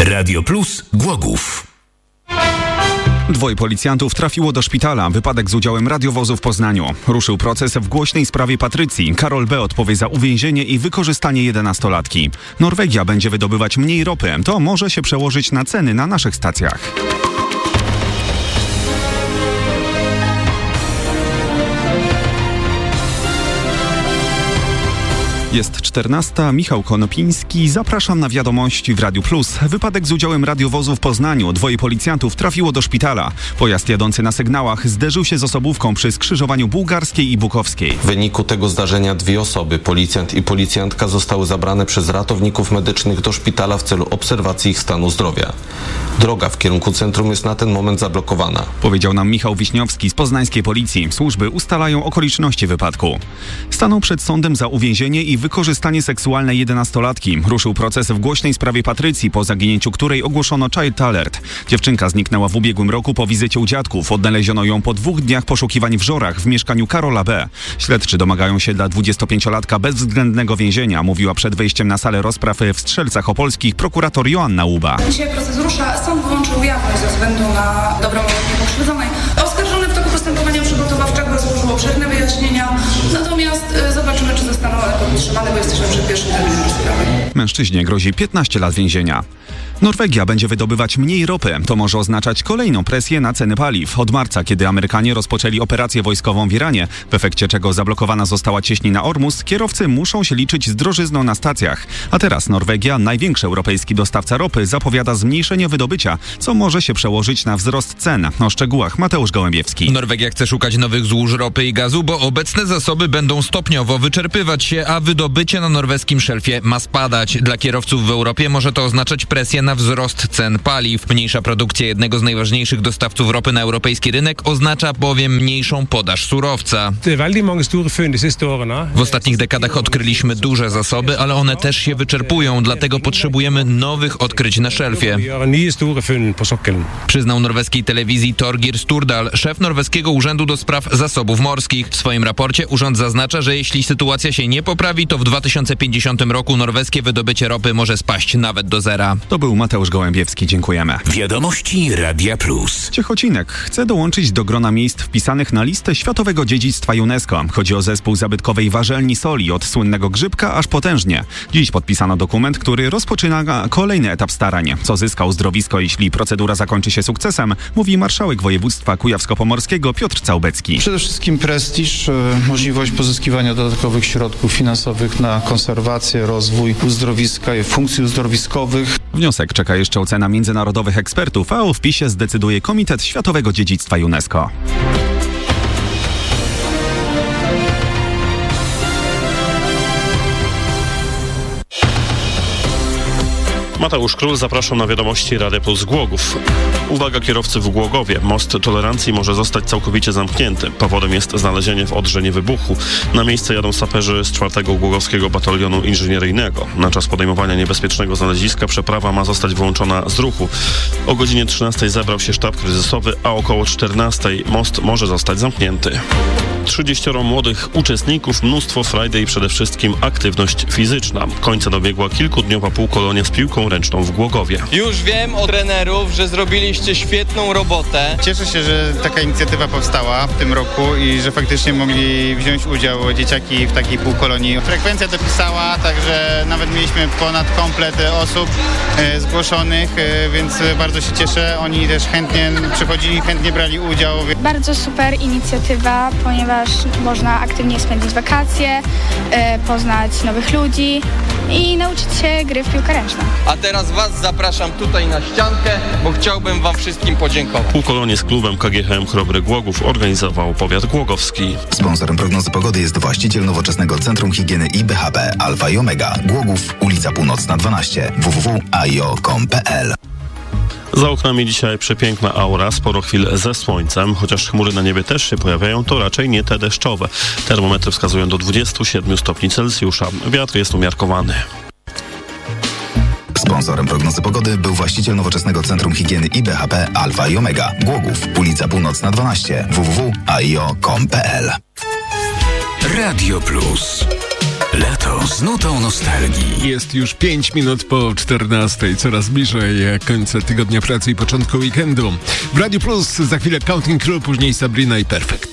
Radio Plus Głogów. Dwoje policjantów trafiło do szpitala. Wypadek z udziałem radiowozu w Poznaniu. Ruszył proces w głośnej sprawie Patrycji. Karol B. odpowie za uwięzienie i wykorzystanie 11-latki. Norwegia będzie wydobywać mniej ropy. To może się przełożyć na ceny na naszych stacjach. Jest 14. Michał Konopiński. Zapraszam na wiadomości w Radiu Plus. Wypadek z udziałem radiowozu w Poznaniu. Dwoje policjantów trafiło do szpitala. Pojazd jadący na sygnałach zderzył się z osobówką przy skrzyżowaniu Bułgarskiej i Bukowskiej. W wyniku tego zdarzenia 2 osoby, policjant i policjantka, zostały zabrane przez ratowników medycznych do szpitala w celu obserwacji ich stanu zdrowia. Droga w kierunku centrum jest na ten moment zablokowana. Powiedział nam Michał Wiśniowski z poznańskiej policji. Służby ustalają okoliczności wypadku. Stanął przed sądem za uwięzienie i wykorzystanie seksualne 11-latki. Ruszył proces w głośnej sprawie Patrycji, po zaginięciu której ogłoszono child alert. Dziewczynka zniknęła w ubiegłym roku po wizycie u dziadków. Odnaleziono ją po 2 dniach poszukiwań w Żorach w mieszkaniu Karola B. Śledczy domagają się dla 25-latka bezwzględnego więzienia, mówiła przed wejściem na salę rozpraw w Strzelcach Opolskich prokurator Joanna Łuba. Dzisiaj proces rusza. Sąd wyłączył jawność ze względu na dobrą opinię pokrzywdzonej. Oskarżony w toku postępowania przygotowawczego złożył obszerne wyjaśnienia. Natomiast zobaczymy, czy zostaną podtrzymane, bo jesteśmy przed pierwszym terminem rozprawy. Mężczyźnie grozi 15 lat więzienia. Norwegia będzie wydobywać mniej ropy. To może oznaczać kolejną presję na ceny paliw. Od marca, kiedy Amerykanie rozpoczęli operację wojskową w Iranie, w efekcie czego zablokowana została cieśnina Ormus, kierowcy muszą się liczyć z drożyzną na stacjach. A teraz Norwegia, największy europejski dostawca ropy, zapowiada zmniejszenie wydobycia, co może się przełożyć na wzrost cen. O szczegółach Mateusz Gołębiewski. Norwegia chce szukać nowych złóż ropy i gazu, bo obecne zasoby będą stopniowo wyczerpywać się, a wydobycie na norweskim szelfie ma spadać. Dla kierowców w Europie może to oznaczać presję na wzrost cen paliw. Mniejsza produkcja jednego z najważniejszych dostawców ropy na europejski rynek oznacza bowiem mniejszą podaż surowca. W ostatnich dekadach odkryliśmy duże zasoby, ale one też się wyczerpują, dlatego potrzebujemy nowych odkryć na szelfie. Przyznał norweskiej telewizji Torgir Sturdal, szef norweskiego Urzędu do Spraw Zasobów Morskich. W swoim raporcie urząd zaznacza, że jeśli sytuacja się nie poprawi, to w 2050 roku norweskie wydobycie ropy może spaść nawet do zera. To był Mateusz Gołębiewski. Dziękujemy. Wiadomości Radia Plus. Ciechocinek chce dołączyć do grona miejsc wpisanych na listę Światowego Dziedzictwa UNESCO. Chodzi o zespół zabytkowej warzelni soli od słynnego Grzybka aż Potężnie. Dziś podpisano dokument, który rozpoczyna kolejny etap starań. Co zyska uzdrowisko, jeśli procedura zakończy się sukcesem, mówi marszałek województwa kujawsko-pomorskiego Piotr Całbecki. Przede wszystkim prestiż, możliwość pozyskiwania dodatkowych środków finansowych na konserwację, rozwój uzdrowiska i funkcji uzdrowiskowych. Wniosek czeka jeszcze ocena międzynarodowych ekspertów, a o wpisie zdecyduje Komitet Światowego Dziedzictwa UNESCO. Mateusz Król, zapraszam na wiadomości Radia Plus Głogów. Uwaga kierowcy w Głogowie. Most tolerancji może zostać całkowicie zamknięty. Powodem jest znalezienie w Odrze wybuchu. Na miejsce jadą saperzy z 4. Głogowskiego Batalionu Inżynieryjnego. Na czas podejmowania niebezpiecznego znaleziska przeprawa ma zostać wyłączona z ruchu. O godzinie 13 zebrał się sztab kryzysowy, a około 14 most może zostać zamknięty. 30 młodych uczestników, mnóstwo frajdy i przede wszystkim aktywność fizyczna. Końca dobiegła kilkudniowa półkolonia z piłką ręczną w Głogowie. Już wiem od trenerów, że zrobiliście świetną robotę. Cieszę się, że taka inicjatywa powstała w tym roku i że faktycznie mogli wziąć udział dzieciaki w takiej półkolonii. Frekwencja dopisała, także nawet mieliśmy ponad komplet osób zgłoszonych, więc bardzo się cieszę. Oni też chętnie przychodzili, chętnie brali udział. Bardzo super inicjatywa, ponieważ można aktywnie spędzić wakacje, poznać nowych ludzi i nauczyć się gry w piłkę ręczną. A teraz was zapraszam tutaj na ściankę, bo chciałbym wam wszystkim podziękować. Półkolonie z klubem KGHM Chrobry Głogów organizował powiat głogowski. Sponsorem prognozy pogody jest właściciel nowoczesnego Centrum Higieny IBHP Alfa i Omega. Głogów, ulica Północna 12, www.aio.com.pl. Za oknami dzisiaj przepiękna aura, sporo chwil ze słońcem, chociaż chmury na niebie też się pojawiają, to raczej nie te deszczowe. Termometry wskazują do 27 stopni Celsjusza. Wiatr jest umiarkowany. Sponsorem prognozy pogody był właściciel nowoczesnego Centrum Higieny IBHP Alfa i Omega. Głogów, ulica Północna 12, www.aio.com.pl. Radio Plus. Lato z nutą nostalgii. Jest już 5 minut po 14, coraz bliżej końca tygodnia pracy i początku weekendu. W Radiu Plus za chwilę Counting Crew, później Sabrina i Perfect.